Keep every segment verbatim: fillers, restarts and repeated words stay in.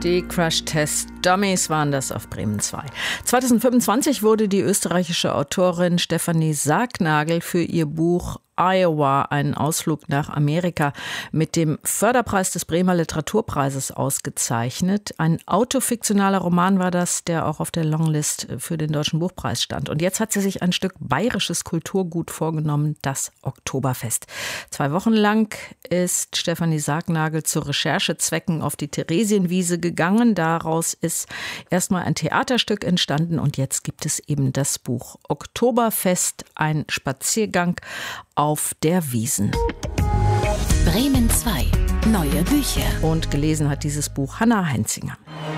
Die Crash-Test-Dummies waren das auf Bremen zwei. zweitausendfünfundzwanzig wurde die österreichische Autorin Stefanie Sargnagel für ihr Buch Iowa, einen Ausflug nach Amerika, mit dem Förderpreis des Bremer Literaturpreises ausgezeichnet. Ein autofiktionaler Roman war das, der auch auf der Longlist für den Deutschen Buchpreis stand. Und jetzt hat sie sich ein Stück bayerisches Kulturgut vorgenommen, das Oktoberfest. Zwei Wochen lang ist Stefanie Sargnagel zu Recherchezwecken auf die Theresienwiese gegangen. Daraus ist erstmal ein Theaterstück entstanden und jetzt gibt es eben das Buch Oktoberfest, ein Spaziergang auf der Wiesn. Bremen zwei. Neue Bücher. Und gelesen hat dieses Buch Hannah Heinzinger.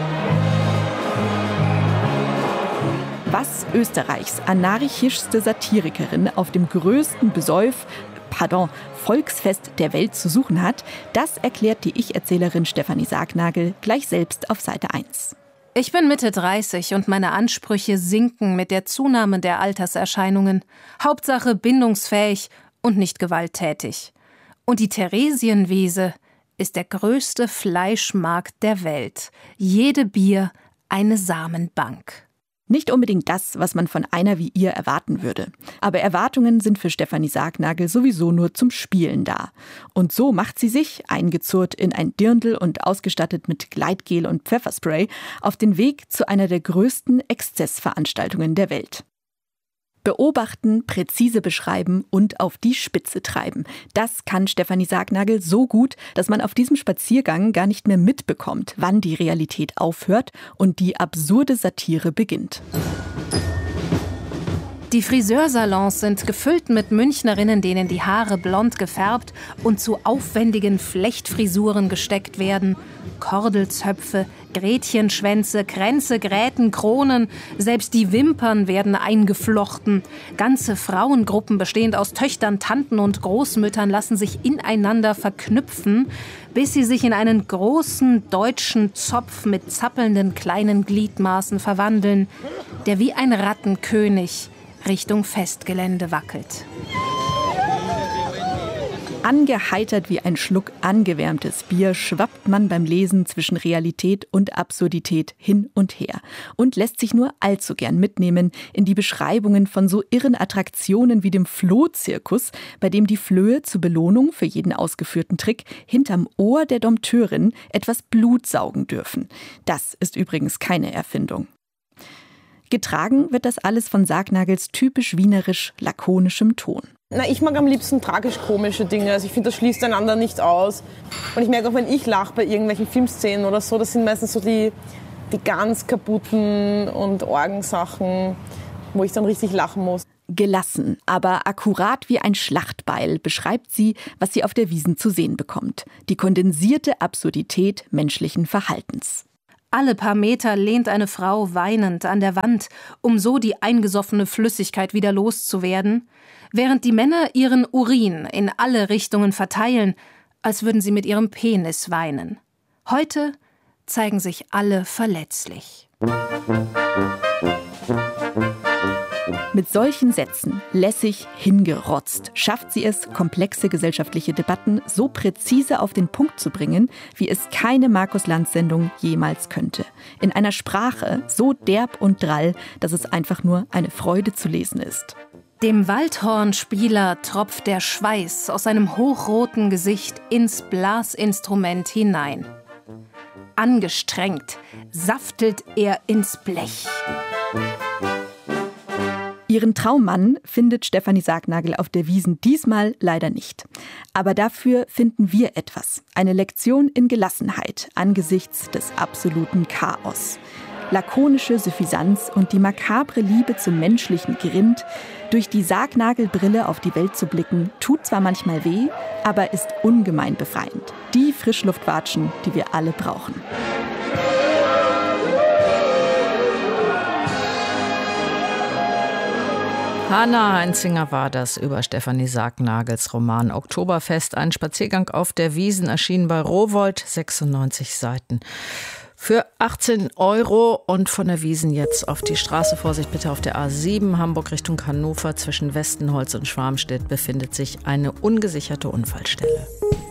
Was Österreichs anarchischste Satirikerin auf dem größten Besäuf, pardon, Volksfest der Welt zu suchen hat, das erklärt die Ich-Erzählerin Stefanie Sargnagel gleich selbst auf Seite eins. Ich bin Mitte dreißig und meine Ansprüche sinken mit der Zunahme der Alterserscheinungen. Hauptsache bindungsfähig und nicht gewalttätig. Und die Theresienwiese ist der größte Fleischmarkt der Welt. Jede Bier eine Samenbank. Nicht unbedingt das, was man von einer wie ihr erwarten würde. Aber Erwartungen sind für Stefanie Sargnagel sowieso nur zum Spielen da. Und so macht sie sich, eingezurrt in ein Dirndl und ausgestattet mit Gleitgel und Pfefferspray, auf den Weg zu einer der größten Exzessveranstaltungen der Welt. Beobachten, präzise beschreiben und auf die Spitze treiben. Das kann Stefanie Sargnagel so gut, dass man auf diesem Spaziergang gar nicht mehr mitbekommt, wann die Realität aufhört und die absurde Satire beginnt. Die Friseursalons sind gefüllt mit Münchnerinnen, denen die Haare blond gefärbt und zu aufwendigen Flechtfrisuren gesteckt werden. Kordelzöpfe, Gretchenschwänze, Kränze, Gräten, Kronen, selbst die Wimpern werden eingeflochten. Ganze Frauengruppen bestehend aus Töchtern, Tanten und Großmüttern lassen sich ineinander verknüpfen, bis sie sich in einen großen deutschen Zopf mit zappelnden kleinen Gliedmaßen verwandeln, der wie ein Rattenkönig Richtung Festgelände wackelt. Angeheitert wie ein Schluck angewärmtes Bier schwappt man beim Lesen zwischen Realität und Absurdität hin und her und lässt sich nur allzu gern mitnehmen in die Beschreibungen von so irren Attraktionen wie dem Flohzirkus, bei dem die Flöhe zur Belohnung für jeden ausgeführten Trick hinterm Ohr der Dompteurin etwas Blut saugen dürfen. Das ist übrigens keine Erfindung. Getragen wird das alles von Sargnagels typisch wienerisch-lakonischem Ton. Na, ich mag am liebsten tragisch-komische Dinge. Also ich finde, das schließt einander nicht aus. Und ich merke auch, wenn ich lache bei irgendwelchen Filmszenen oder so, das sind meistens so die, die ganz kaputten und Orgensachen, wo ich dann richtig lachen muss. Gelassen, aber akkurat wie ein Schlachtbeil beschreibt sie, was sie auf der Wiesn zu sehen bekommt. Die kondensierte Absurdität menschlichen Verhaltens. Alle paar Meter lehnt eine Frau weinend an der Wand, um so die eingesoffene Flüssigkeit wieder loszuwerden, während die Männer ihren Urin in alle Richtungen verteilen, als würden sie mit ihrem Penis weinen. Heute zeigen sich alle verletzlich. Mit solchen Sätzen, lässig hingerotzt, schafft sie es, komplexe gesellschaftliche Debatten so präzise auf den Punkt zu bringen, wie es keine Markus-Lanz-Sendung jemals könnte. In einer Sprache so derb und drall, dass es einfach nur eine Freude zu lesen ist. Dem Waldhornspieler tropft der Schweiß aus seinem hochroten Gesicht ins Blasinstrument hinein. Angestrengt saftelt er ins Blech. Ihren Traummann findet Stefanie Sargnagel auf der Wiesn diesmal leider nicht. Aber dafür finden wir etwas. Eine Lektion in Gelassenheit angesichts des absoluten Chaos. Lakonische Suffisanz und die makabre Liebe zum menschlichen Grind. Durch die Sargnagel-Brille auf die Welt zu blicken, tut zwar manchmal weh, aber ist ungemein befreiend. Die Frischluftwatschen, die wir alle brauchen. Hannah Heinzinger war das über Stefanie Sargnagels Roman Oktoberfest. Ein Spaziergang auf der Wiesn, erschienen bei Rowohlt, sechsundneunzig Seiten. Für achtzehn Euro und von der Wiesn jetzt auf die Straße. Vorsicht bitte auf der A sieben, Hamburg Richtung Hannover. Zwischen Westenholz und Schwarmstedt befindet sich eine ungesicherte Unfallstelle.